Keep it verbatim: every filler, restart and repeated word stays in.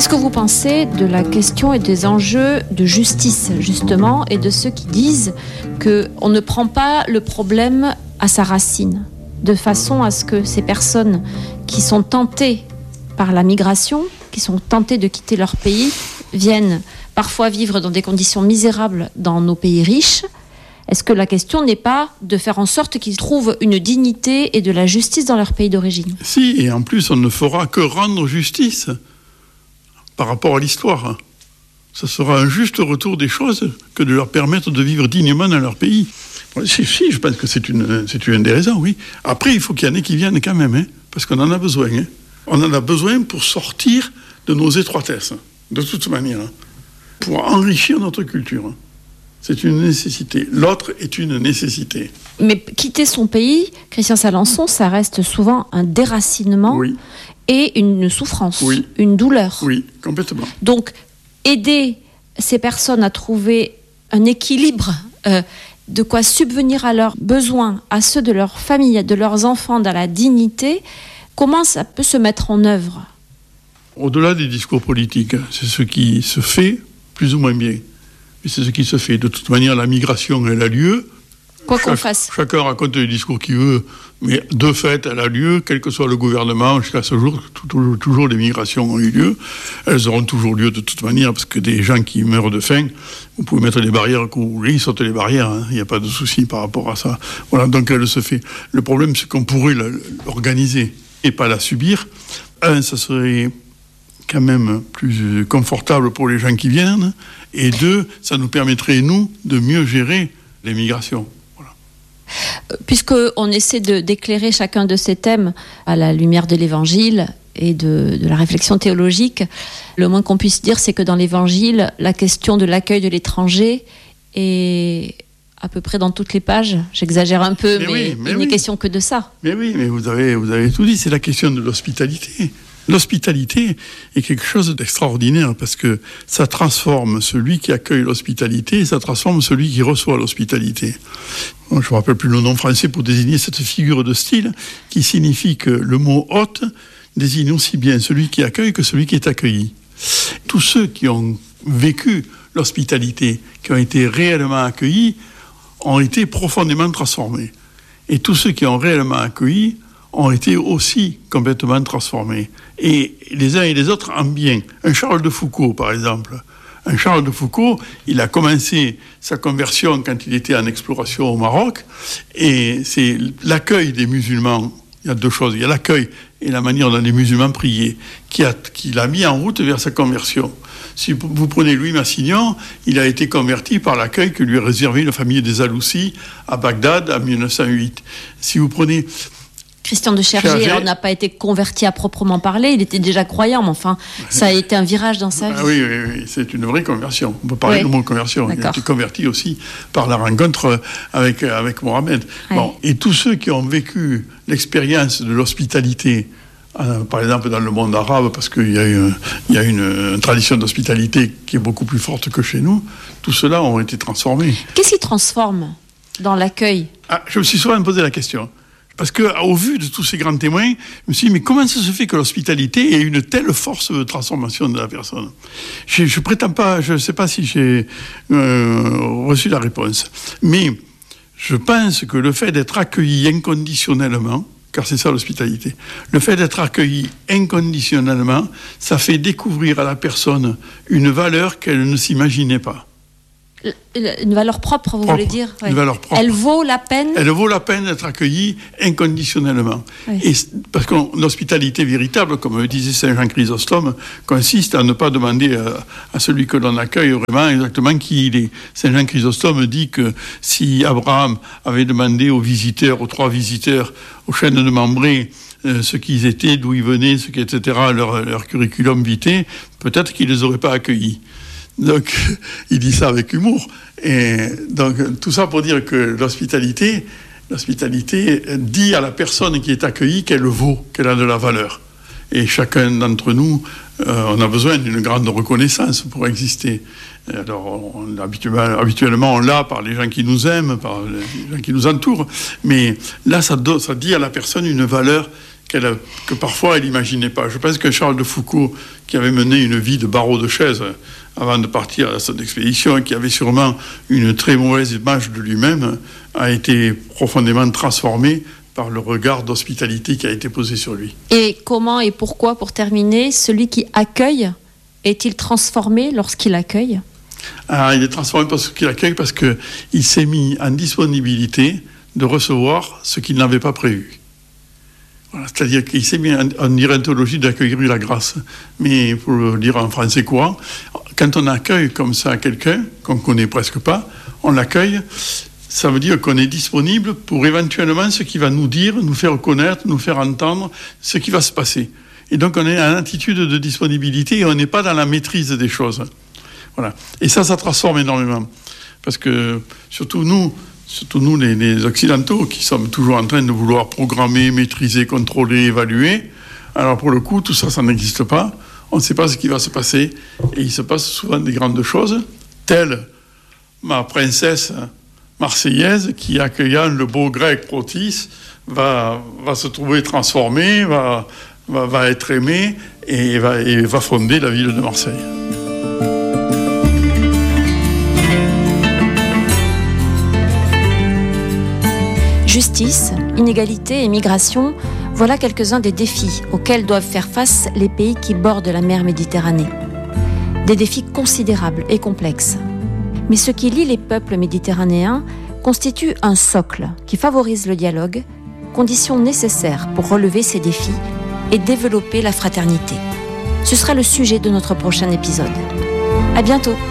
Qu'est-ce que vous pensez de la question et des enjeux de justice, justement, et de ceux qui disent qu'on ne prend pas le problème à sa racine, de façon à ce que ces personnes qui sont tentées par la migration, qui sont tentées de quitter leur pays, viennent parfois vivre dans des conditions misérables dans nos pays riches? Est-ce que la question n'est pas de faire en sorte qu'ils trouvent une dignité et de la justice dans leur pays d'origine? Si, et en plus, on ne fera que rendre justice par rapport à l'histoire. Ce sera un juste retour des choses que de leur permettre de vivre dignement dans leur pays. Si, si, je pense que c'est une, c'est une des raisons, oui. Après, il faut qu'il y en ait qui viennent quand même, hein, parce qu'on en a besoin. Hein. On en a besoin pour sortir de nos étroitesses, de toute manière, hein, pour enrichir notre culture. Hein. C'est une nécessité. L'autre est une nécessité. Mais quitter son pays, Christian Salençon, ça reste souvent un déracinement oui. et une souffrance, oui. une douleur. Oui, complètement. Donc, aider ces personnes à trouver un équilibre, euh, de quoi subvenir à leurs besoins, à ceux de leur famille, de leurs enfants, dans la dignité, comment ça peut se mettre en œuvre? Au-delà des discours politiques, c'est ce qui se fait plus ou moins bien. Mais c'est ce qui se fait. De toute manière, la migration, elle a lieu. Quoi Chaque, qu'on fasse. Chacun raconte les discours qu'il veut, mais de fait, elle a lieu, quel que soit le gouvernement. Jusqu'à ce jour, toujours, toujours les migrations ont eu lieu. Elles auront toujours lieu de toute manière, parce que des gens qui meurent de faim, vous pouvez mettre les barrières que vous voulez, ils sautent les barrières, hein. Il n'y a pas de souci par rapport à ça. Voilà, donc elle se fait. Le problème, c'est qu'on pourrait l'organiser et pas la subir. Un, ça serait quand même plus confortable pour les gens qui viennent, et deux, ça nous permettrait, nous, de mieux gérer les migrations. Voilà. Puisqu'on essaie de, d'éclairer chacun de ces thèmes à la lumière de l'Évangile et de, de la réflexion théologique, le moins qu'on puisse dire, c'est que dans l'Évangile, la question de l'accueil de l'étranger est à peu près dans toutes les pages. J'exagère un peu, mais, mais, oui, mais il n'est oui. question que de ça. Mais oui, mais vous avez, vous avez tout dit, c'est la question de l'hospitalité. L'hospitalité est quelque chose d'extraordinaire parce que ça transforme celui qui accueille l'hospitalité et ça transforme celui qui reçoit l'hospitalité. Je ne me rappelle plus le nom français pour désigner cette figure de style qui signifie que le mot hôte désigne aussi bien celui qui accueille que celui qui est accueilli. Tous ceux qui ont vécu l'hospitalité, qui ont été réellement accueillis, ont été profondément transformés. Et tous ceux qui ont réellement accueilli ont été aussi complètement transformés. Et les uns et les autres en bien. Un Charles de Foucault, par exemple. Un Charles de Foucault, il a commencé sa conversion quand il était en exploration au Maroc, et c'est l'accueil des musulmans. Il y a deux choses. Il y a l'accueil et la manière dont les musulmans priaient, qui, a, qui l'a mis en route vers sa conversion. Si vous prenez Louis Massignon, il a été converti par l'accueil que lui a réservé la famille des Aloussi à Bagdad en mille neuf cent huit. Si vous prenez... Christian de Chergé, alors, n'a pas été converti à proprement parler, il était déjà croyant, mais enfin, ça a été un virage dans sa vie. Ah oui, oui, oui, c'est une vraie conversion. On peut parler oui. de mot conversion. D'accord. Il a été converti aussi par la rencontre avec, avec Mohamed. Oui. Bon, et tous ceux qui ont vécu l'expérience de l'hospitalité, euh, par exemple dans le monde arabe, parce qu'il y a, une, il y a une, une tradition d'hospitalité qui est beaucoup plus forte que chez nous, tout cela ont été transformés. Qu'est-ce qui transforme dans l'accueil? Ah, je me suis souvent posé la question. Parce qu'au vu de tous ces grands témoins, je me suis dit, mais comment ça se fait que l'hospitalité ait une telle force de transformation de la personne? Je ne prétends pas, je ne sais pas si j'ai euh, reçu la réponse, mais je pense que le fait d'être accueilli inconditionnellement, car c'est ça l'hospitalité, le fait d'être accueilli inconditionnellement, ça fait découvrir à la personne une valeur qu'elle ne s'imaginait pas. Une valeur propre, vous propre. voulez dire ouais. Une valeur propre. Elle vaut la peine Elle vaut la peine d'être accueillie inconditionnellement. Oui. Et parce que l'hospitalité véritable, comme le disait Saint Jean Chrysostome, consiste à ne pas demander à, à celui que l'on accueille vraiment exactement qui il est. Saint Jean Chrysostome dit que si Abraham avait demandé aux visiteurs, aux trois visiteurs, aux chênes de Mambré, euh, ce qu'ils étaient, d'où ils venaient, ce qui, et cetera, leur, leur curriculum vitae, peut-être qu'il ne les aurait pas accueillis. Donc, il dit ça avec humour. Et donc, tout ça pour dire que l'hospitalité, l'hospitalité dit à la personne qui est accueillie qu'elle vaut, qu'elle a de la valeur. Et chacun d'entre nous, euh, on a besoin d'une grande reconnaissance pour exister. Alors, on, habituellement, habituellement, on l'a par les gens qui nous aiment, par les gens qui nous entourent. Mais là, ça, do, ça dit à la personne une valeur qu'elle a, que parfois elle n'imaginait pas. Je pense que Charles de Foucault, qui avait mené une vie de barreau de chaise avant de partir à son expédition, et qui avait sûrement une très mauvaise image de lui-même, a été profondément transformé par le regard d'hospitalité qui a été posé sur lui. Et comment et pourquoi, pour terminer, celui qui accueille est-il transformé lorsqu'il accueille ? Ah, il est transformé parce qu'il accueille, parce qu'il s'est mis en disponibilité de recevoir ce qu'il n'avait pas prévu. Voilà, c'est-à-dire qu'il s'est mis en, en iréntologie d'accueillir la grâce. Mais pour le dire en français courant, quand on accueille comme ça quelqu'un qu'on ne connaît presque pas, on l'accueille, ça veut dire qu'on est disponible pour éventuellement ce qui va nous dire, nous faire connaître, nous faire entendre ce qui va se passer. Et donc on est en attitude de disponibilité et on n'est pas dans la maîtrise des choses. Voilà. Et ça, ça transforme énormément. Parce que, surtout nous, surtout nous les, les Occidentaux, qui sommes toujours en train de vouloir programmer, maîtriser, contrôler, évaluer, alors pour le coup, tout ça, ça n'existe pas. On ne sait pas ce qui va se passer. Et il se passe souvent des grandes choses, telles ma princesse marseillaise, qui, accueillant le beau grec Protis, va, va se trouver transformée, va, va, va être aimée et va, et va fonder la ville de Marseille. Justice, inégalité et migration, voilà quelques-uns des défis auxquels doivent faire face les pays qui bordent la mer Méditerranée. Des défis considérables et complexes. Mais ce qui lie les peuples méditerranéens constitue un socle qui favorise le dialogue, condition nécessaire pour relever ces défis et développer la fraternité. Ce sera le sujet de notre prochain épisode. À bientôt!